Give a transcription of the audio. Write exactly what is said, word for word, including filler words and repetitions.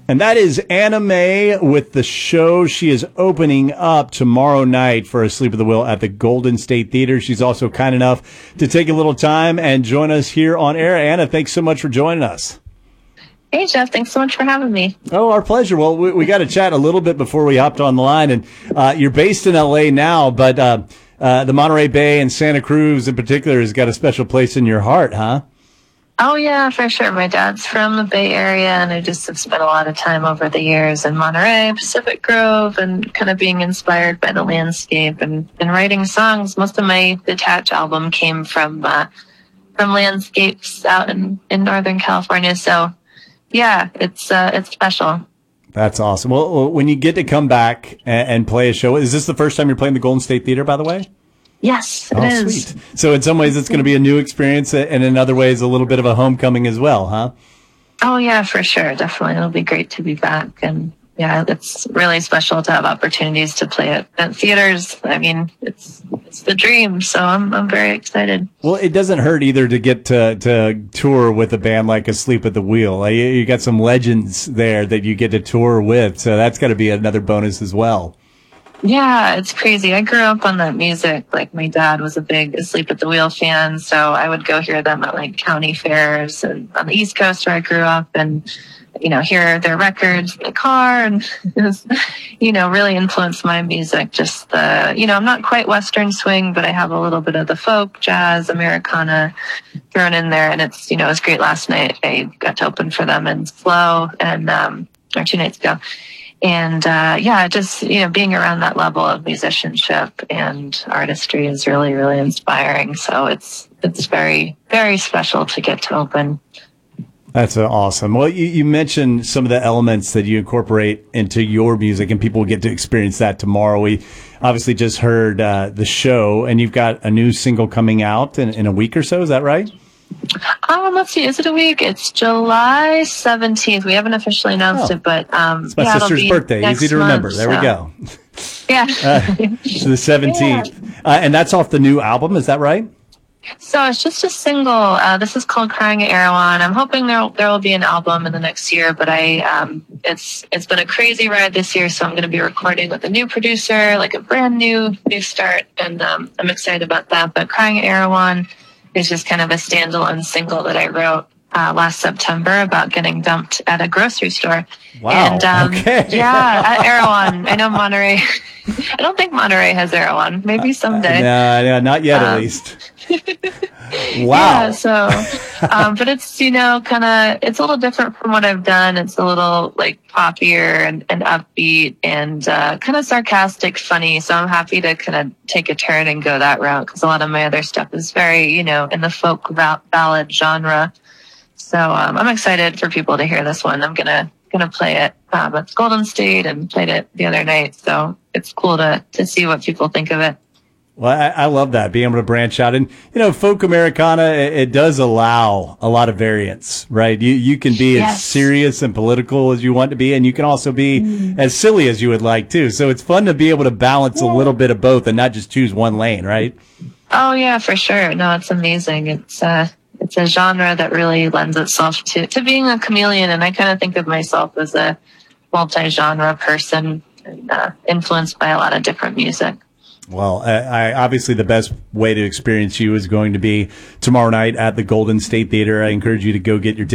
And that is Anna Mae with the show. She is opening up tomorrow night for Asleep at the Wheel at the Golden State Theater. She's also kind enough to take a little time and join us here on air. Anna, thanks so much for joining us. Hey, Jeff. Thanks so much for having me. Oh, our pleasure. Well, we, we got to chat a little bit before we hopped on the line. And uh, you're based in L A now, but uh, uh, the Monterey Bay and Santa Cruz in particular has got a special place in your heart, huh? Oh, yeah, for sure. My dad's from the Bay Area, and I just have spent a lot of time over the years in Monterey, Pacific Grove, and kind of being inspired by the landscape and, and writing songs. Most of my Detach album came from uh, from landscapes out in, in Northern California. So, yeah, it's uh, it's special. That's awesome. Well, when you get to come back and, and play a show, is this the first time you're playing the Golden State Theater, by the way? Yes, it oh, is. Sweet. So in some ways it's going to be a new experience, and in other ways a little bit of a homecoming as well, huh? Oh, yeah, for sure. Definitely. It'll be great to be back. And yeah, it's really special to have opportunities to play at, at theaters. I mean, it's it's the dream. So I'm I'm very excited. Well, it doesn't hurt either to get to, to tour with a band like Asleep at the Wheel. Like, you got some legends there that you get to tour with. So that's got to be another bonus as well. Yeah, it's crazy. I grew up on that music. Like, my dad was a big Asleep at the Wheel fan, so I would go hear them at like county fairs and on the East Coast where I grew up, and you know, hear their records in the car, and it was, you know, really influenced my music. Just the, you know, I'm not quite Western swing, but I have a little bit of the folk, jazz, Americana thrown in there, and it's, you know, it was great. Last night I got to open for them in Slow, and um, or two nights ago. And, uh, yeah, just, you know, being around that level of musicianship and artistry is really, really inspiring. So it's, it's very, very special to get to open. That's awesome. Well, you, you mentioned some of the elements that you incorporate into your music, and people will get to experience that tomorrow. We obviously just heard, uh, the show, and you've got a new single coming out in, in a week or so. Is that right? Um, let's see, is it a week? It's July seventeenth. We haven't officially announced oh. it, but um, it's my yeah, sister's birthday. Easy to remember. Month, there so. we go. Yeah. uh, so the seventeenth. Yeah. Uh, and that's off the new album, is that right? So it's just a single. Uh, this is called Crying at Erewhon. I'm hoping there there will be an album in the next year, but I um, it's it's been a crazy ride this year, so I'm going to be recording with a new producer, like a brand new new start, and um, I'm excited about that. But Crying at Erewhon is just kind of a standalone single that I wrote uh, last September about getting dumped at a grocery store. Wow. And, um, okay. yeah, at Erewhon. I know Monterey. I don't think Monterey has Erewhon. Maybe someday. Uh, no, no, not yet, um, at least. Wow. Yeah, so, um, but it's, you know, kind of, it's a little different from what I've done. It's a little like poppier and, and upbeat and uh, kind of sarcastic, funny. So I'm happy to kind of take a turn and go that route, because a lot of my other stuff is very, you know, in the folk ballad genre. So um, I'm excited for people to hear this one. I'm gonna gonna play it um, at Golden State, and played it the other night. So it's cool to to see what people think of it. Well, I, I love that, being able to branch out. And, you know, folk Americana, it, it does allow a lot of variance, right? You you can be yes. as serious and political as you want to be, and you can also be mm. as silly as you would like, too. So it's fun to be able to balance yeah. a little bit of both and not just choose one lane, right? Oh, yeah, for sure. No, it's amazing. It's uh, it's a genre that really lends itself to, to being a chameleon, and I kind of think of myself as a multi-genre person, and uh, influenced by a lot of different music. Well, I, I obviously the best way to experience you is going to be tomorrow night at the Golden State Theater. I encourage you to go get your